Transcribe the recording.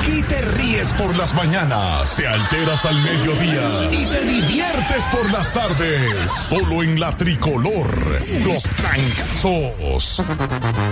Aquí te ríes por las mañanas, te alteras al mediodía y te diviertes por las tardes. Solo en la Tricolor, los trancazos.